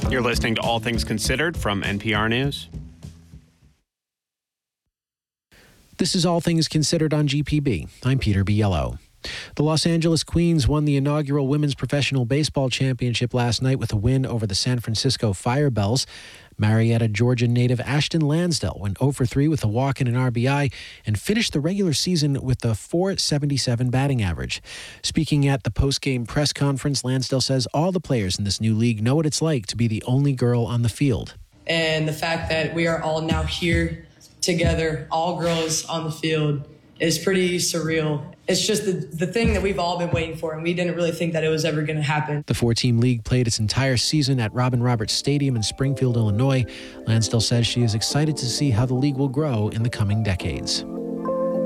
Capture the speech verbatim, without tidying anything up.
You're listening to All Things Considered from N P R News. This is All Things Considered on G P B. I'm Peter Biello. The Los Angeles Queens won the inaugural Women's Professional Baseball Championship last night with a win over the San Francisco Firebells. Marietta, Georgia native Ashton Lansdell went oh for three with a walk and an R B I and finished the regular season with a four seventy-seven batting average. Speaking at the post-game press conference, Lansdell says all the players in this new league know what it's like to be the only girl on the field. And the fact that we are all now here together, all girls on the field, is pretty surreal. It's just the, the thing that we've all been waiting for, and we didn't really think that it was ever going to happen. The four-team league played its entire season at Robin Roberts Stadium in Springfield, Illinois. Lansdell says she is excited to see how the league will grow in the coming decades.